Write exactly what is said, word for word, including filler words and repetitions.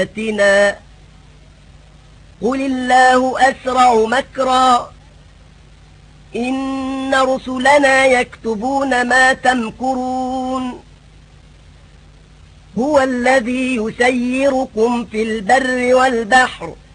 آياتنا قل الله أسرع مكرا إن رسلنا يكتبون ما تمكرون هو الذي يسيركم في البر والبحر